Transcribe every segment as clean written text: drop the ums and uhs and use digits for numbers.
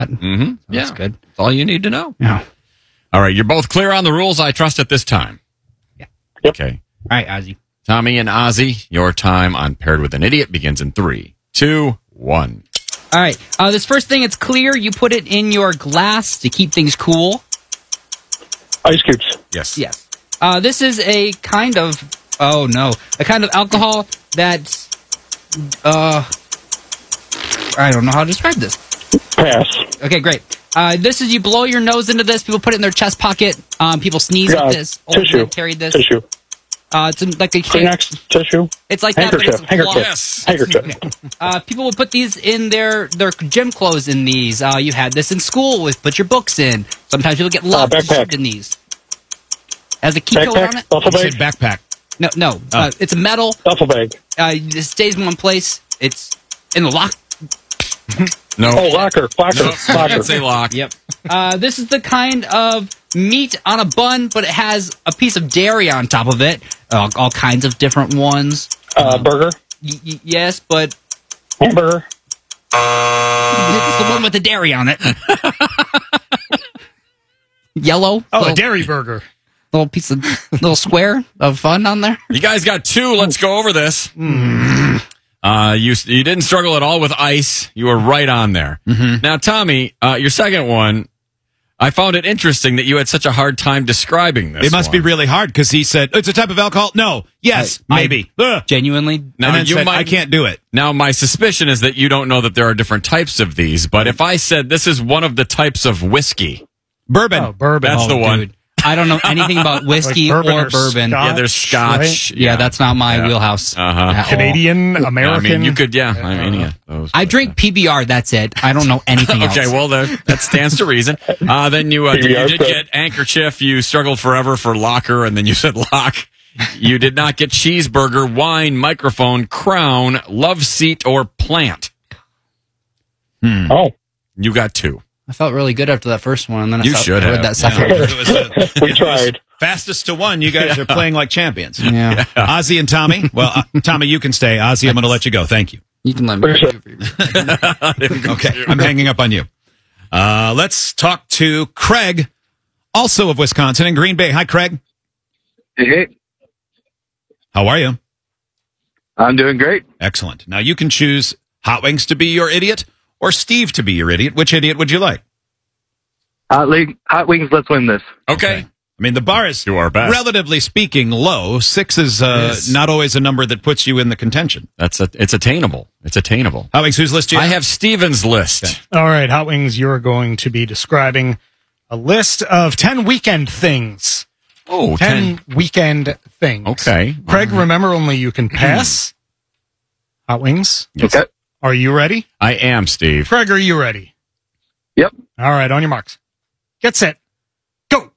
Mm-hmm. That's good. That's all you need to know. Yeah. All right, you're both clear on the rules, I trust, at this time. Yeah. Yep. Okay. All right, Ozzy. Tommy and Ozzy, your time on Paired with an Idiot begins in 3, 2, 1. All right. This first thing, it's clear. You put it in your glass to keep things cool. Ice cubes. Yes. Yes. This is a kind of, a kind of alcohol that's, I don't know how to describe this. Pass. Okay, great. This is, you blow your nose into this. People put it in their chest pocket. People sneeze with this. Old Tissue. men carried this. Tissue. It's like a Kleenex. Tissue. It's like that, but it's Handkerchief. cloth. Handkerchief. Handkerchief. People will put these in their gym clothes in these. You had this in school with put your books in. Sometimes people get lost backpack. in these. Has a key code Backpack. on it? Duffel You said bag. backpack. No. It's a metal. Duffel bag. It stays in one place. It's in the lock. No. Oh, locker. Locker. No, Locker. it's a lock. Yep. This is the kind of meat on a bun, but it has a piece of dairy on top of it. All kinds of different ones. Burger. Yes, but Hamburger. it's the one with the dairy on it. Yellow. Oh, little, a dairy burger. little square of fun on there. You guys got 2. Let's go over this. You didn't struggle at all with ice. You were right on there. Now, Tommy, your second one, I found it interesting that you had such a hard time describing this. It must be one. really hard because he said, it's a type of alcohol? No. Yes. Maybe. Ugh. Genuinely. Now, And then you said, might, I can't do it. Now, my suspicion is that you don't know that there are different types of these, but if I said this is one of the types of whiskey, Bourbon. Oh, bourbon. that's the one. Dude, I don't know anything about whiskey Like bourbon or or bourbon. Scotch. Yeah, there's Scotch. right? Yeah, that's not my wheelhouse. Uh-huh. at all. Canadian, I American. mean, you could, those, I drink PBR. That's it. I don't know anything else. Okay, well, that stands to reason. Then you did get handkerchief. You struggled forever for locker, and then you said lock. You did not get cheeseburger, wine, microphone, crown, love seat, or plant. Oh. You got 2. I felt really good after that first one, and then You I should heard have. that second. one. We tried. Fastest to one. You guys are playing like champions. Yeah, Ozzy and Tommy. Well, Tommy, you can stay. Ozzy, I'm going to let you go. Thank you. you can let me. Okay, I'm hanging up on you. Let's talk to Craig, also of Wisconsin in Green Bay. Hi, Craig. Hey, How are you? I'm doing great. Excellent. Now you can choose Hot Wings to be your idiot or Steve to be your idiot. Which idiot would you like? Hot Wings, let's win this. Okay. I mean, the bar is, Do our best. relatively speaking, low. 6 is not always a number that puts you in the contention. It's attainable. It's attainable. Hot Wings, whose list do you I have Steven's list. All right, Hot Wings, you're going to be describing a list of 10 weekend things. Oh, 10 weekend things. Okay. Craig, remember only you can pass. Hot Wings, Yes. Okay. are you ready? I am, Steve. Craig, are you ready? Yep. All right, on your marks. Get set. Go.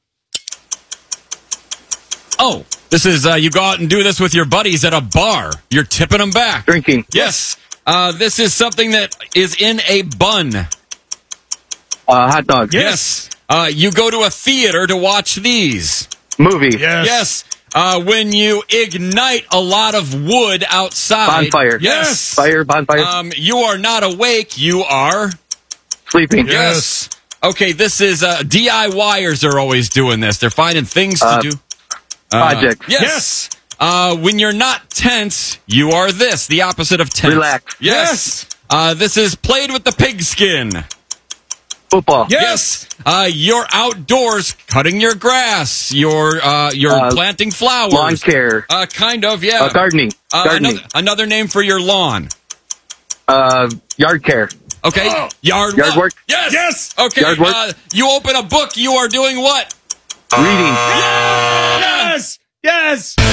Oh, this is, you go out and do this with your buddies at a bar. You're tipping them back. Drinking. Yes. This is something that is in a bun. Hot dog. Yes. You go to a theater to watch these. Movie. Yes. When you ignite a lot of wood outside. Bonfire. Yes. Bonfire. You are not awake. You are. Sleeping. Yes. Okay, this is, DIYers are always doing this. They're finding things to do. Projects. Yes. When you're not tense, you are this, the opposite of tense. Relax. Yes. This is played with the pigskin. Football. Yes. You're outdoors cutting your grass. You're planting flowers. Lawn care. Kind of, yeah. Gardening. Another name for your lawn. Yard care. Okay. Yard work. Yes. Yes. Okay. Yard work. You open a book. You are doing what? Reading. Yes! Yes!